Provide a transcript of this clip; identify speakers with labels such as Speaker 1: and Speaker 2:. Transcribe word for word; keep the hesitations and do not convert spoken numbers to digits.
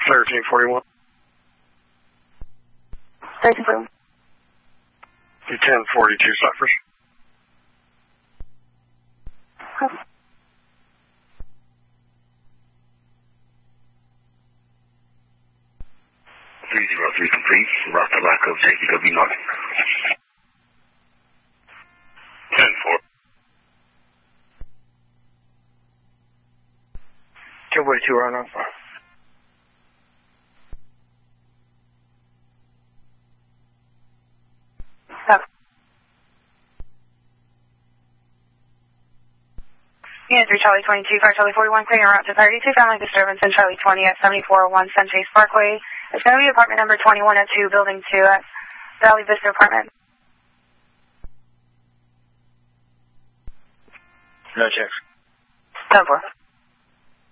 Speaker 1: thirteen forty-one.
Speaker 2: thirteen forty-one.
Speaker 1: ten forty-two Cyphers.
Speaker 2: Huh.
Speaker 3: three zero three complete. Route to lack of J C W nothing. ten four.
Speaker 1: ten forty-two right now.
Speaker 2: Oh. Unit three Charlie twenty-two, five Charlie forty-one, clearing route to thirty-two, family disturbance in Charlie twenty at seventy-four oh one Sun Chase Parkway. It's going to be apartment number twenty-one oh two, building two at Valley Vista Apartment.
Speaker 1: No checks.
Speaker 2: ten four.